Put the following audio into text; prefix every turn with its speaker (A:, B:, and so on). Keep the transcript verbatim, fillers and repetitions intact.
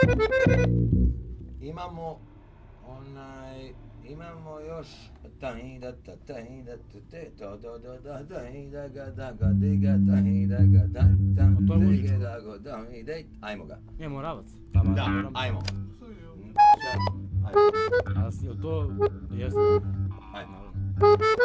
A: Imamo onaj, imamo još tahida ta tahida ta te to do do da tahida ga da ga diga tahida ga da tam diga da go da ide. Ajmo ga.
B: Ne, Moravac.
A: Da, ajmo.
B: A to jeste.
A: Ajmo.